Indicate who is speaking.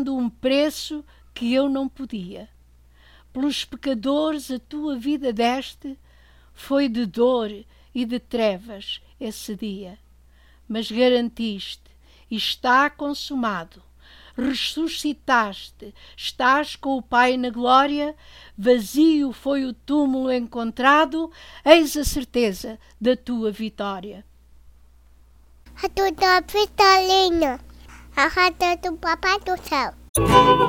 Speaker 1: pagando um preço que eu não podia. Pelos pecadores a tua vida deste, foi de dor e de trevas esse dia. Mas garantiste, e está consumado. Ressuscitaste, estás com o Pai na glória, vazio foi o túmulo encontrado, eis a certeza da tua vitória.
Speaker 2: A tua vitória, a rata do Papai do Céu.